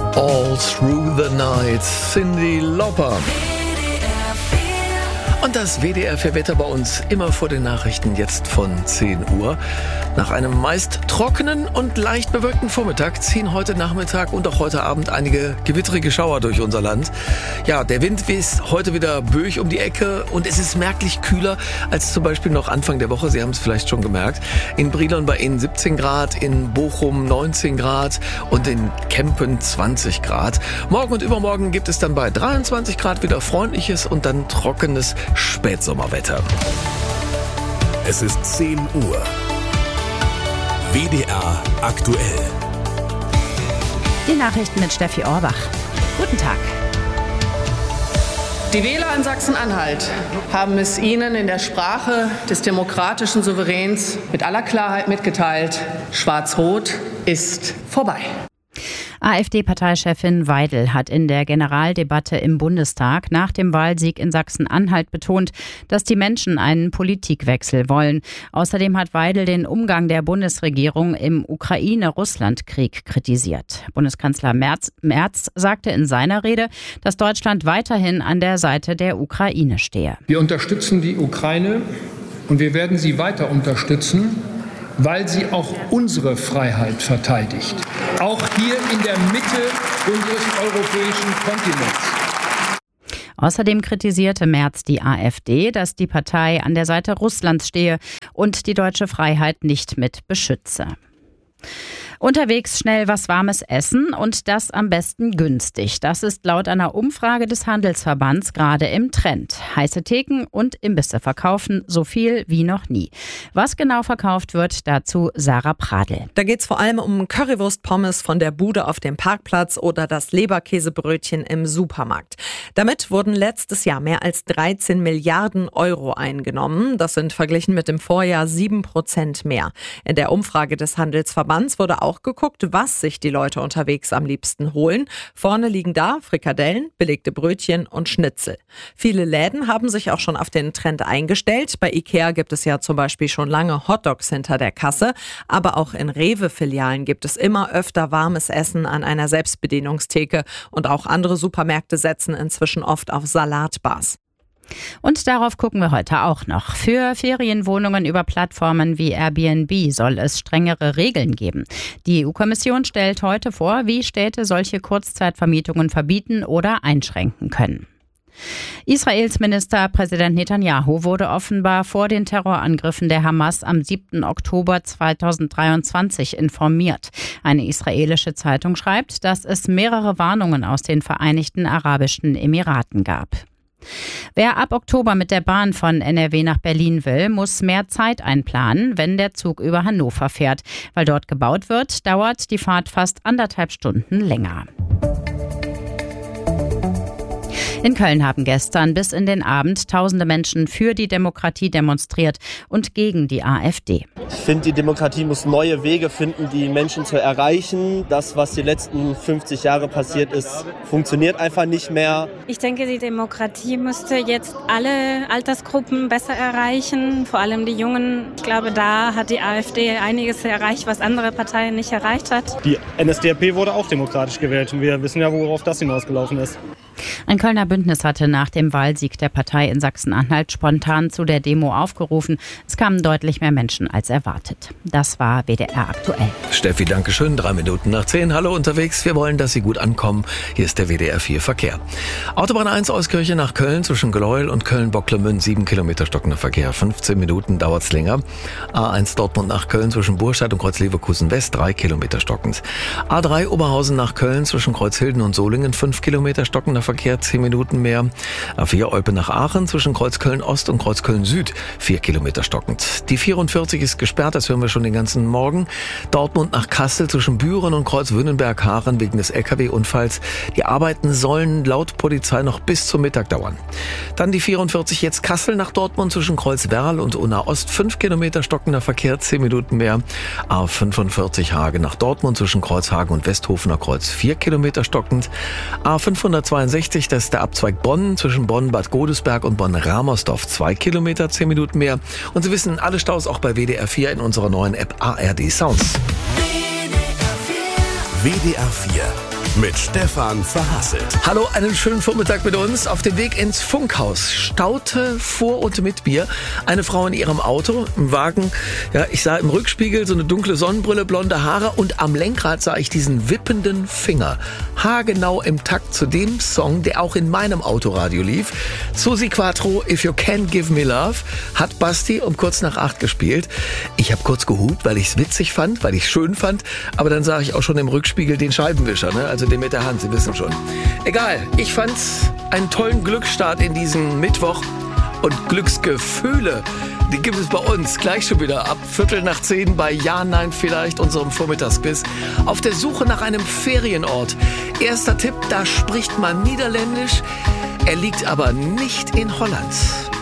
All Through the Night, Cyndi Lauper. Und das WDR 4 Wetter bei uns immer vor den Nachrichten jetzt von 10 Uhr. Nach einem meist trockenen und leicht bewölkten Vormittag ziehen heute Nachmittag und auch heute Abend einige gewittrige Schauer durch unser Land. Ja, der Wind ist heute wieder böig um die Ecke und es ist merklich kühler als zum Beispiel noch Anfang der Woche. Sie haben es vielleicht schon gemerkt. In Brilon bei Ihnen 17 Grad, in Bochum 19 Grad und in Kempen 20 Grad. Morgen und übermorgen gibt es dann bei 23 Grad wieder freundliches und dann trockenes Spätsommerwetter. Es ist 10 Uhr. WDR aktuell. Die Nachrichten mit Steffi Orbach. Guten Tag. Die Wähler in Sachsen-Anhalt haben es Ihnen in der Sprache des demokratischen Souveräns mit aller Klarheit mitgeteilt. Schwarz-Rot ist vorbei. AfD-Parteichefin Weidel hat in der Generaldebatte im Bundestag nach dem Wahlsieg in Sachsen-Anhalt betont, dass die Menschen einen Politikwechsel wollen. Außerdem hat Weidel den Umgang der Bundesregierung im Ukraine-Russland-Krieg kritisiert. Bundeskanzler Merz sagte in seiner Rede, dass Deutschland weiterhin an der Seite der Ukraine stehe. Wir unterstützen die Ukraine und wir werden sie weiter unterstützen, weil sie auch unsere Freiheit verteidigt. Auch hier in der Mitte unseres europäischen Kontinents. Außerdem kritisierte Merz die AfD, dass die Partei an der Seite Russlands stehe und die deutsche Freiheit nicht mit beschütze. Unterwegs schnell was Warmes essen und das am besten günstig. Das ist laut einer Umfrage des Handelsverbands gerade im Trend. Heiße Theken und Imbisse verkaufen so viel wie noch nie. Was genau verkauft wird, dazu Sarah Pradl. Da geht es vor allem um Currywurst-Pommes von der Bude auf dem Parkplatz oder das Leberkäsebrötchen im Supermarkt. Damit wurden letztes Jahr mehr als 13 Milliarden Euro eingenommen. Das sind verglichen mit dem Vorjahr 7% mehr. In der Umfrage des Handelsverbands wurde auch geguckt, was sich die Leute unterwegs am liebsten holen. Vorne liegen da Frikadellen, belegte Brötchen und Schnitzel. Viele Läden haben sich auch schon auf den Trend eingestellt. Bei Ikea gibt es ja zum Beispiel schon lange Hotdogs hinter der Kasse. Aber auch in Rewe-Filialen gibt es immer öfter warmes Essen an einer Selbstbedienungstheke. Und auch andere Supermärkte setzen inzwischen oft auf Salatbars. Und darauf gucken wir heute auch noch. Für Ferienwohnungen über Plattformen wie Airbnb soll es strengere Regeln geben. Die EU-Kommission stellt heute vor, wie Städte solche Kurzzeitvermietungen verbieten oder einschränken können. Israels Ministerpräsident Netanyahu wurde offenbar vor den Terrorangriffen der Hamas am 7. Oktober 2023 informiert. Eine israelische Zeitung schreibt, dass es mehrere Warnungen aus den Vereinigten Arabischen Emiraten gab. Wer ab Oktober mit der Bahn von NRW nach Berlin will, muss mehr Zeit einplanen, wenn der Zug über Hannover fährt. Weil dort gebaut wird, dauert die Fahrt fast 1,5 Stunden länger. In Köln haben gestern bis in den Abend tausende Menschen für die Demokratie demonstriert und gegen die AfD. Ich finde, die Demokratie muss neue Wege finden, die Menschen zu erreichen. Das, was die letzten 50 Jahre passiert ist, funktioniert einfach nicht mehr. Ich denke, die Demokratie müsste jetzt alle Altersgruppen besser erreichen, vor allem die Jungen. Ich glaube, da hat die AfD einiges erreicht, was andere Parteien nicht erreicht hat. Die NSDAP wurde auch demokratisch gewählt und wir wissen ja, worauf das hinausgelaufen ist. Ein Kölner Bündnis hatte nach dem Wahlsieg der Partei in Sachsen-Anhalt spontan zu der Demo aufgerufen. Es kamen deutlich mehr Menschen als erwartet. Das war WDR aktuell. Steffi, danke schön. 3 Minuten nach 10. Hallo unterwegs. Wir wollen, dass Sie gut ankommen. Hier ist der WDR 4 Verkehr. Autobahn 1 Euskirche nach Köln zwischen Gleuel und Köln-Bocklemünd. 7 Kilometer stockender Verkehr. 15 Minuten dauert's länger. A1 Dortmund nach Köln zwischen Burscheid und Kreuz-Leverkusen West. 3 Kilometer stockend. A3 Oberhausen nach Köln zwischen Kreuzhilden und Solingen. 5 Kilometer stockender Verkehr. 10 Minuten mehr. A4 Eupen nach Aachen zwischen Kreuzköln Ost und Kreuzköln Süd. 4 Kilometer stockend. Die 44 ist gesperrt, das hören wir schon den ganzen Morgen. Dortmund nach Kassel zwischen Büren und Kreuzwünnenberg-Haaren wegen des LKW-Unfalls. Die Arbeiten sollen laut Polizei noch bis zum Mittag dauern. Dann die 44 jetzt Kassel nach Dortmund zwischen Kreuzwerl und Unna Ost. 5 Kilometer stockender Verkehr, 10 Minuten mehr. A45 Hagen nach Dortmund zwischen Kreuzhagen und Westhofener Kreuz. 4 Kilometer stockend. A562, das ist der Abzweig Bonn zwischen Bonn-Bad Godesberg und Bonn-Ramersdorf. 2 Kilometer, 10 Minuten mehr. Und Sie wissen, alle Staus auch bei WDR 4 in unserer neuen App ARD Sounds. WDR 4 mit Stefan Verhasselt. Hallo, einen schönen Vormittag mit uns. Auf dem Weg ins Funkhaus staute vor und mit mir eine Frau in ihrem Auto, im Wagen. Ja, ich sah im Rückspiegel so eine dunkle Sonnenbrille, blonde Haare und am Lenkrad sah ich diesen wippenden Finger. Haargenau im Takt zu dem Song, der auch in meinem Autoradio lief. Susi Quattro, If You Can't Give Me Love, hat Basti um kurz nach 8 gespielt. Ich habe kurz gehupt, weil ich es witzig fand, weil ich es schön fand. Aber dann sah ich auch schon im Rückspiegel den Scheibenwischer, ne? Also den mit der Hand, Sie wissen schon. Egal, ich fand's einen tollen Glücksstart in diesen Mittwoch. Und Glücksgefühle, die gibt es bei uns gleich schon wieder ab 9:15 bei Ja, Nein, Vielleicht, unserem Vormittagsquiz. Auf der Suche nach einem Ferienort. Erster Tipp, da spricht man Niederländisch. Er liegt aber nicht in Holland.